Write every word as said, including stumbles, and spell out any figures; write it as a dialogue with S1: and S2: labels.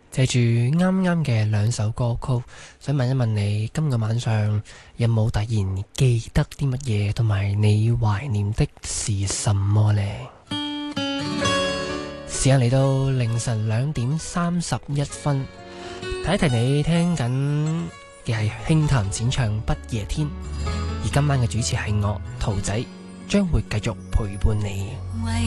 S1: 借住啱啱嘅兩首歌曲，想問一問你，今個晚上有冇突然記得啲乜嘢，同埋你懷念的是什麼呢？時間嚟到凌晨兩點三十一分，提一提你聽緊嘅係輕談淺唱不夜天，而今晚嘅主持係我桃仔，將會繼續陪伴你。